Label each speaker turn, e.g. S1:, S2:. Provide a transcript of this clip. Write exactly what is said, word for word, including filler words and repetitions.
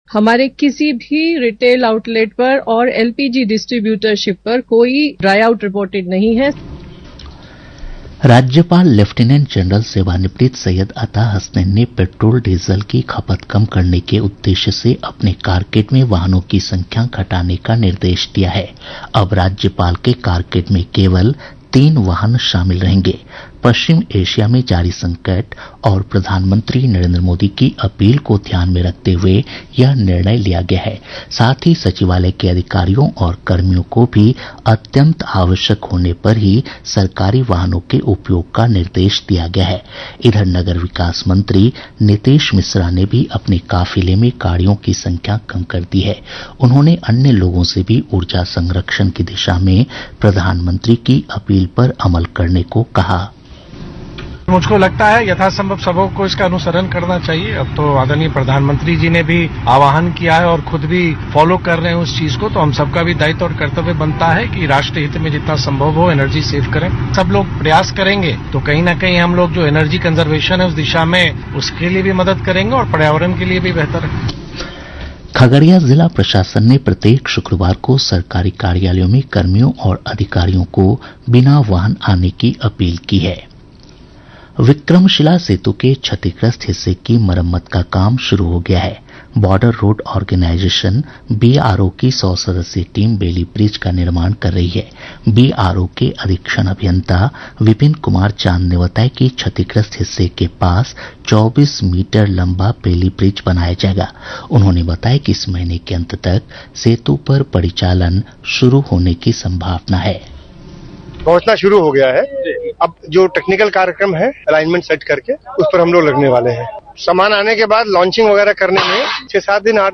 S1: हमारे किसी भी रिटेल आउटलेट पर और एलपीजी डिस्ट्रीब्यूटरशिप पर कोई ड्राई आउट रिपोर्टेड नहीं है।
S2: राज्यपाल लेफ्टिनेंट जनरल सेवानिवृत्त सैयद अता हसनैन ने पेट्रोल डीजल की खपत कम करने के उद्देश्य से अपने कारकेड में वाहनों की संख्या घटाने का निर्देश दिया है। अब राज्यपाल के कारकेड में केवल तीन वाहन शामिल रहेंगे। पश्चिम एशिया में जारी संकट और प्रधानमंत्री नरेंद्र मोदी की अपील को ध्यान में रखते हुए यह निर्णय लिया गया है। साथ ही सचिवालय के अधिकारियों और कर्मियों को भी अत्यंत आवश्यक होने पर ही सरकारी वाहनों के उपयोग का निर्देश दिया गया है। इधर नगर विकास मंत्री नीतीश मिश्रा ने भी अपने काफिले में गाड़ियों की संख्या कम कर दी है। उन्होंने अन्य लोगों से भी ऊर्जा संरक्षण की दिशा में प्रधानमंत्री की अपील पर अमल करने को कहा।
S3: मुझको लगता है यथासंभव सबको इसका अनुसरण करना चाहिए। अब तो आदरणीय प्रधानमंत्री जी ने भी आह्वान किया है और खुद भी फॉलो कर रहे हैं उस चीज को, तो हम सबका भी दायित्व और कर्तव्य बनता है कि राष्ट्र हित में जितना संभव हो एनर्जी सेव करें। सब लोग प्रयास करेंगे तो कहीं ना कहीं हम लोग जो एनर्जी कंजर्वेशन है उस दिशा में उसके लिए भी मदद करेंगे और पर्यावरण के लिए भी बेहतर है।
S2: खगड़िया जिला प्रशासन ने प्रत्येक शुक्रवार को सरकारी कार्यालयों में कर्मियों और अधिकारियों को बिना वाहन आने की अपील की है। विक्रमशिला सेतु के क्षतिग्रस्त हिस्से की मरम्मत का काम शुरू हो गया है। बॉर्डर रोड ऑर्गेनाइजेशन बीआरओ की सौ सदस्यीय टीम बेली ब्रिज का निर्माण कर रही है। बीआरओ के अधीक्षण अभियंता विपिन कुमार चांद ने बताया कि क्षतिग्रस्त हिस्से के पास चौबीस मीटर लंबा बेली ब्रिज बनाया जाएगा। उन्होंने बताया कि इस महीने के अंत तक सेतु पर परिचालन शुरू होने की संभावना है।
S4: पहुंचना शुरू हो गया है। अब जो टेक्निकल कार्यक्रम है अलाइनमेंट सेट करके उस पर हम लोग लगने वाले हैं। सामान आने के बाद लॉन्चिंग वगैरह करने में छह सात दिन आठ